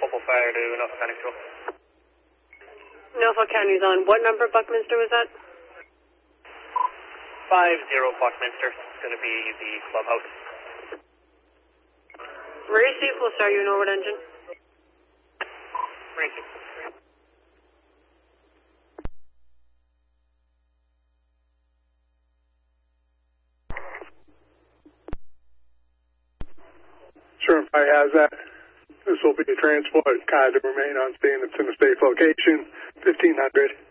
Corporal Fire to Norfolk County Patrol. Norfolk County's on. What number Buckminster was that? 50 Buckminster. It's going to be the clubhouse. Racy, we'll start you Norwood engine. Racy. Sure, if I has that. This will be a transport car to remain on scene. It's in a safe location, 1500.